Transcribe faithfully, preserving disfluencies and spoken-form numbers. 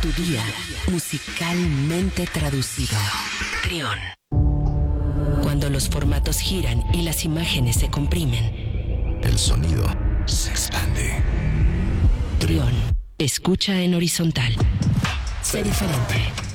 tu día, musicalmente traducido. Trión. Cuando los formatos giran y las imágenes se comprimen, el sonido se expande. Trión. Escucha en horizontal. Sé diferente.